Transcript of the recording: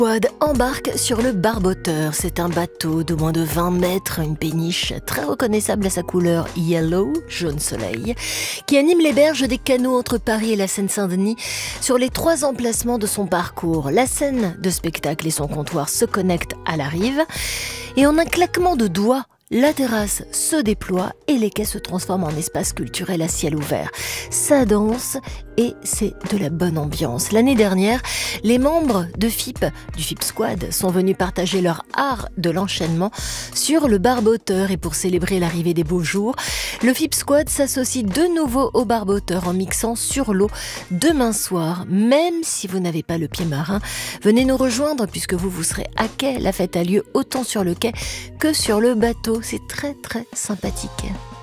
Squad embarque sur le Barboteur. C'est un bateau de moins de 20 mètres, une péniche très reconnaissable à sa couleur yellow, jaune soleil, qui anime les berges des canaux entre Paris et la Seine-Saint-Denis sur les 3 emplacements de son parcours. La scène de spectacle et son comptoir se connectent à la rive et en un claquement de doigts, la terrasse se déploie et les quais se transforment en espace culturel à ciel ouvert. Ça danse et c'est de la bonne ambiance. L'année dernière, les membres du FIP Squad sont venus partager leur art de l'enchaînement sur le Barboteur. Et pour célébrer l'arrivée des beaux jours, le FIP Squad s'associe de nouveau au Barboteur en mixant sur l'eau demain soir. Même si vous n'avez pas le pied marin, venez nous rejoindre puisque vous serez à quai. La fête a lieu autant sur le quai que sur le bateau. C'est très très sympathique.